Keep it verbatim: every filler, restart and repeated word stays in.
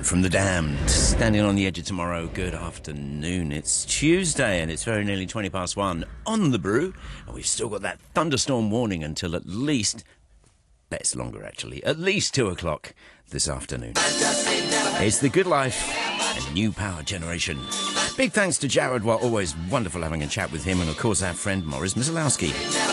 from The Damned, standing on the edge of tomorrow. Good afternoon. It's Tuesday and it's very nearly twenty past one on The Brew, and we've still got that thunderstorm warning until at least, bet it's longer actually, at least two o'clock this afternoon. It's The Good Life and New Power Generation. Big thanks to Jared. Well, always wonderful having a chat with him, and of course our friend Morris Misalowski.